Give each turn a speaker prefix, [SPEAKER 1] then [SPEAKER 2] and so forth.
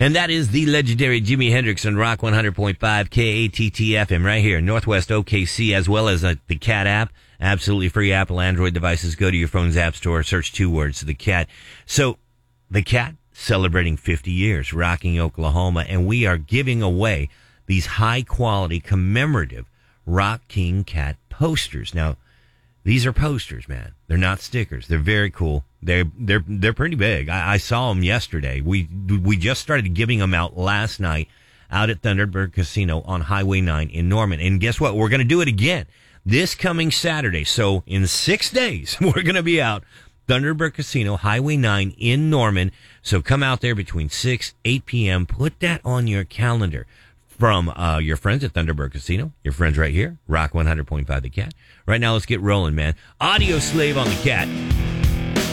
[SPEAKER 1] And that is the legendary Jimi Hendrix on Rock 100.5 KATT-FM right here in Northwest OKC, as well as the Cat app. Absolutely free Apple Android devices. Go to your phone's app store, search 2 words, The Cat. So, The Cat celebrating 50 years, rocking Oklahoma, and we are giving away these high-quality commemorative Rock King Cat posters. Now, these are posters, man. They're not stickers. They're very cool. They're pretty big. I saw them yesterday. We just started giving them out last night out at Thunderbird Casino on Highway 9 in Norman. And guess what? We're going to do it again this coming Saturday. So in 6 days, we're going to be out Thunderbird Casino, Highway 9 in Norman. So come out there between 6, 8 p.m. Put that on your calendar. From your friends at Thunderbird Casino, your friends right here, Rock 100.5 The Cat. Right now, let's get rolling, man. Audio Slave on The Cat.